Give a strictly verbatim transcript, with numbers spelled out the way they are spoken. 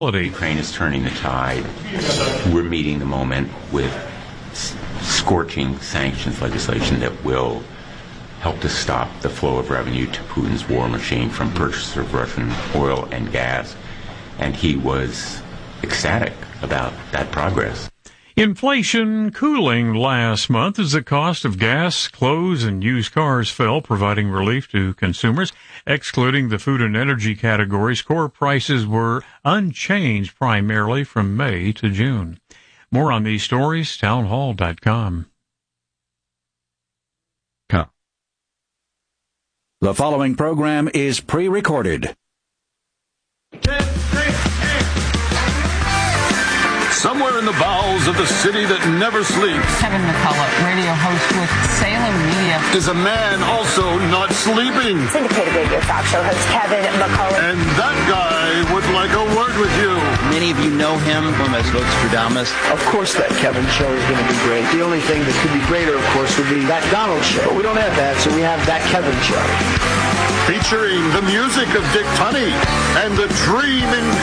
Ukraine is turning the tide. We're meeting the moment with scorching sanctions legislation that will help to stop the flow of revenue to Putin's war machine from purchase of Russian oil and gas. And he was ecstatic about that progress. Inflation cooling last month as the cost of gas, clothes, and used cars fell, providing relief to consumers. Excluding the food and energy categories, core prices were unchanged primarily from May to June. More on these stories, townhall dot com. The following program is pre-recorded. Somewhere in the bowels of the city that never sleeps, Kevin McCullough, radio host with Salem Media, is a man also not sleeping. Syndicated radio talk show host Kevin McCullough. And that guy would like a word with you. Many of you know him from as Nostradamus. Of course that Kevin show is going to be great. The only thing that could be greater, of course, would be that Donald show. But we don't have that, so we have that Kevin show. Featuring the music of Dick Tunney and the dream in